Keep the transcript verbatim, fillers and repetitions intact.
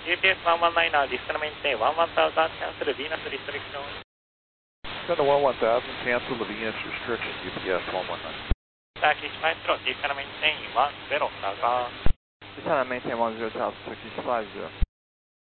ユーピーエスいちいちきゅう now, Discount maintain one one thousand, cancel Venus restriction. Center one one thousand, cancel the Venus restriction, U P S one one nine. Turkish Maestro, Discount maintain one zero thousand. Discount maintain one zero thousand, Turkish five zero.